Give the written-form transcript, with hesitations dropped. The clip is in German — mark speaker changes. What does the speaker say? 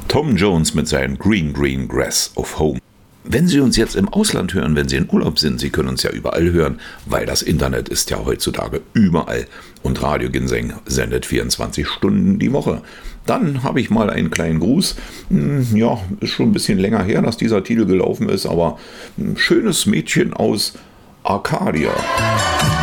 Speaker 1: Tom Jones mit seinem Green Green Grass of Home. Wenn Sie uns jetzt im Ausland hören, wenn Sie in Urlaub sind, Sie können uns ja überall hören, weil das Internet ist ja heutzutage überall und Radio Ginseng sendet 24 Stunden die Woche. Dann habe ich mal einen kleinen Gruß. Ja, ist schon ein bisschen länger her, dass dieser Titel gelaufen ist, aber ein schönes Mädchen aus Arcadia.